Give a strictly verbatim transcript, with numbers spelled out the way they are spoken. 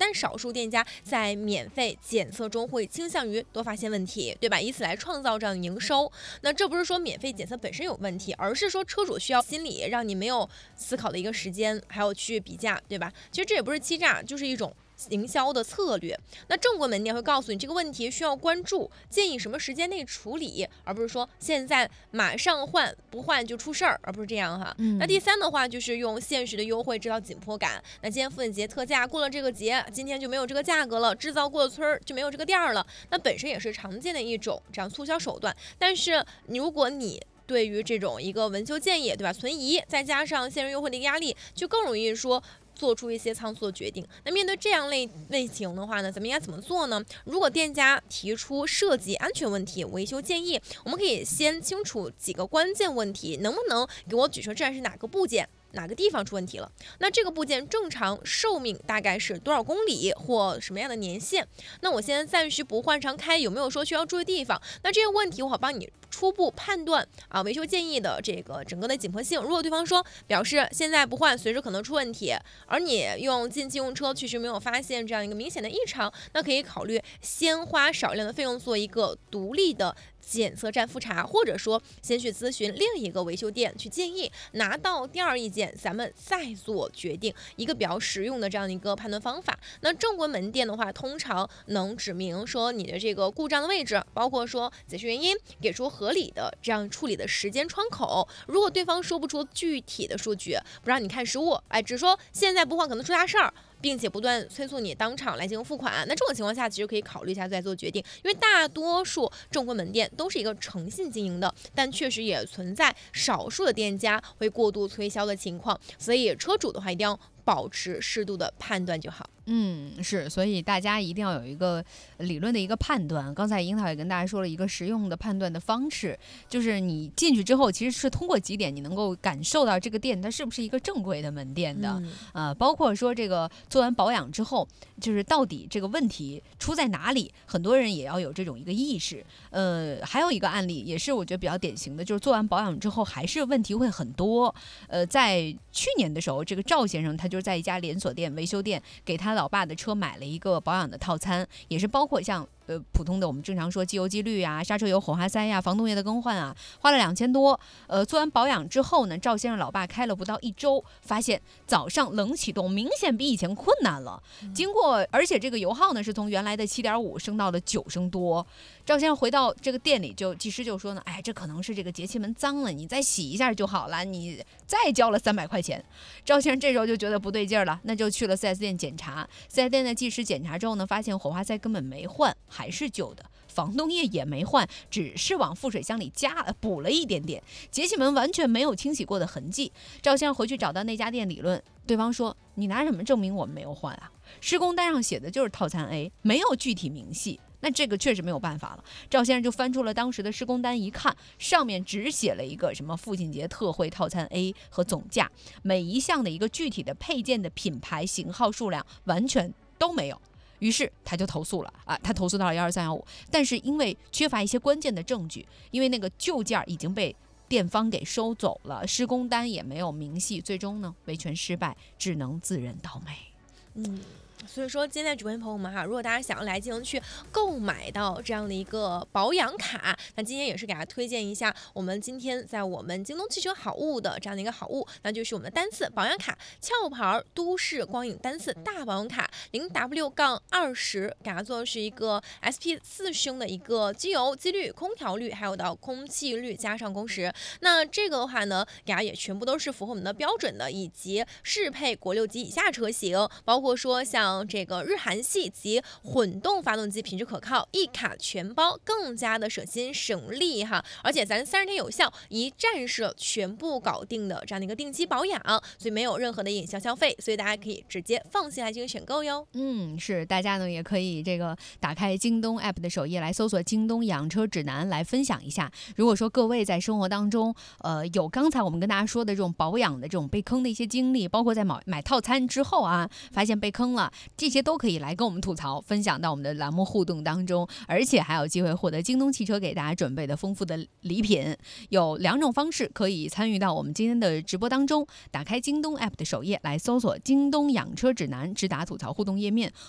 但少数店家在免费检测中会倾向于多发现问题，对吧？以此来创造这样的营收。那这不是说免费检测本身有问题，而是说车主需要心理让你没有思考的一个时间，还有去比价，对吧？其实这也不是欺诈，就是一种营销的策略。那正规门店会告诉你这个问题需要关注，建议什么时间内处理，而不是说现在马上换，不换就出事儿，而不是这样哈。 嗯、 那第三的话就是用限时的优惠制造紧迫感。那今天妇女节特价，过了这个节，今天就没有这个价格了，制造过了村儿就没有这个店儿了。那本身也是常见的一种这样促销手段，但是如果你对于这种一个维修建议，对吧？存疑，再加上限时优惠的一个压力，就更容易说做出一些仓促的决定。那面对这样类类型的话呢，咱们应该怎么做呢？如果店家提出设计安全问题、维修建议，我们可以先清楚几个关键问题，能不能给我举出这是哪个部件？哪个地方出问题了？那这个部件正常寿命大概是多少公里或什么样的年限？那我现在暂时不换常开，有没有说需要注意地方？那这些问题我好帮你初步判断啊维修建议的这个整个的紧迫性。如果对方说表示现在不换随时可能出问题，而你用进气用车确实没有发现这样一个明显的异常，那可以考虑先花少量的费用做一个独立的检测站复查，或者说先去咨询另一个维修店去建议，拿到第二意见咱们再做决定，一个比较实用的这样的一个判断方法。那正规门店的话通常能指明说你的这个故障的位置，包括说解释原因，给出合理的这样处理的时间窗口。如果对方说不出具体的数据，不让你看实物，哎，只说现在不换可能出大事儿，并且不断催促你当场来进行付款，那这种情况下其实可以考虑一下再做决定。因为大多数正规门店都是一个诚信经营的，但确实也存在少数的店家会过度推销的情况，所以车主的话一定要保持适度的判断就好。 嗯，是，所以大家一定要有一个理论的一个判断。刚才樱桃也跟大家说了一个实用的判断的方式，就是你进去之后，其实是通过几点你能够感受到这个店它是不是一个正规的门店的， 嗯、 呃，包括说这个做完保养之后，就是到底这个问题出在哪里，很多人也要有这种一个意识。呃，还有一个案例也是我觉得比较典型的，就是做完保养之后还是问题会很多。呃，在去年的时候，这个赵先生他就在一家连锁店维修店给他老爸的车买了一个保养的套餐，也是包括像呃普通的我们正常说机油机滤啊、刹车油、火花塞呀、防冻液的更换啊，花了两千多。呃，做完保养之后呢，赵先生老爸开了不到一周，发现早上冷启动明显比以前困难了。经过，而且这个油耗呢是从原来的七点五升到了九升多。赵先生回到这个店里就，技师就说呢，哎，这可能是这个节气门脏了，你再洗一下就好了，你再交了三百块钱。赵先生这时候就觉得不对劲了，那就去了 四 S 店检查。四 S 店的技师检查之后呢，发现火花塞根本没换，还是旧的，防冻液也没换，只是往副水箱里加补了一点点，节气门完全没有清洗过的痕迹。赵先生回去找到那家店理论，对方说你拿什么证明我们没有换啊？施工单上写的就是套餐 A， 没有具体明细。那这个确实没有办法了，赵先生就翻出了当时的施工单一看，上面只写了一个什么父亲节特惠套餐 A 和总价，每一项的一个具体的配件的品牌、型号、数量完全都没有。于是他就投诉了啊，他投诉到了幺二三幺五，但是因为缺乏一些关键的证据，因为那个旧件已经被店方给收走了，施工单也没有明细，最终呢维权失败，只能自认倒霉。 嗯。所以说今天直播间朋友们哈，如果大家想要来进行去购买到这样的一个保养卡，那今天也是给大家推荐一下我们今天在我们京东汽车好物的这样的一个好物，那就是我们的单次保养卡，壳牌都市光影单次大保养卡零 W 杠二十，给大家做的是一个 S P 四升的一个机油、机滤、空调滤，还有到空气滤加上工时。那这个的话呢，给大家也全部都是符合我们的标准的，以及适配国六级以下车型，包括说像这个日韩系及混动发动机品质可靠，一卡全包，更加的省心省力哈。而且咱三十天有效，一站式全部搞定的这样的一个定期保养，所以没有任何的影响消费，所以大家可以直接放心来进行选购哟。 嗯，是，大家呢也可以这个打开京东 app 的首页来搜索京东养车指南来分享一下。如果说各位在生活当中，呃，有刚才我们跟大家说的这种保养的这种被坑的一些经历，包括在买买套餐之后啊，发现被坑了，这些都可以来跟我们吐槽，分享到我们的栏目互动当中，而且还有机会获得京东汽车给大家准备的丰富的礼品。有两种方式可以参与到我们今天的直播当中，打开京东 app 的首页来搜索京东养车指南，直达吐槽互动页面，